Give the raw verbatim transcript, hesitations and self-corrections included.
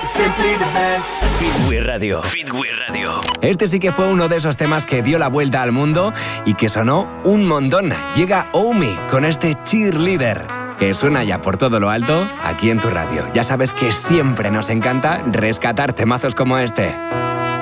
simply the best. Fitway Radio. Fitway Radio. Este sí que fue uno de esos temas que dio la vuelta al mundo y que sonó un montón. Llega Omi con este Cheerleader, que suena ya por todo lo alto aquí en tu radio. Ya sabes que siempre nos encanta rescatar temazos como este.